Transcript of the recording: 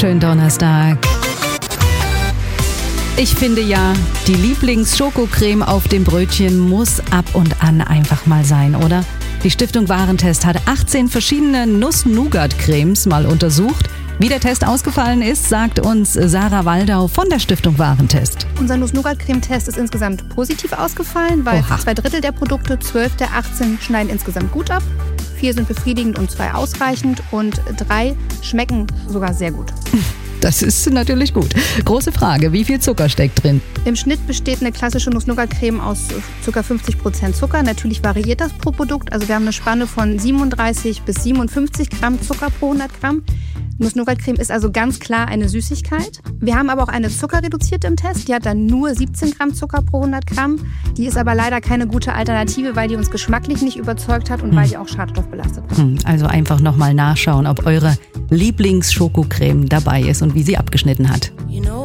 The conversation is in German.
wunderschönen Donnerstag. Ich finde ja, die Lieblings-Schokocreme auf dem Brötchen muss ab und an einfach mal sein, oder? Die Stiftung Warentest hat 18 verschiedene Nuss-Nougat-Cremes mal untersucht. Wie der Test ausgefallen ist, sagt uns Sarah Waldau von der Stiftung Warentest. Unser Nuss-Nougat-Creme-Test ist insgesamt positiv ausgefallen, weil 2/3 der Produkte, 12 der 18, schneiden insgesamt gut ab. 4 sind befriedigend und 2 ausreichend und 3 schmecken sogar sehr gut. Das ist natürlich gut. Große Frage, wie viel Zucker steckt drin? Im Schnitt besteht eine klassische Nuss-Nougat-Creme aus ca. 50% Zucker. Natürlich variiert das pro Produkt. Also wir haben eine Spanne von 37 bis 57 Gramm Zucker pro 100 Gramm. Nuss-Nougat-Creme ist also ganz klar eine Süßigkeit. Wir haben aber auch eine zuckerreduzierte im Test. Die hat dann nur 17 Gramm Zucker pro 100 Gramm. Die ist aber leider keine gute Alternative, weil die uns geschmacklich nicht überzeugt hat und weil die auch schadstoffbelastet war. Also einfach nochmal nachschauen, ob eure Lieblings-Schokocreme dabei ist und wie sie abgeschnitten hat.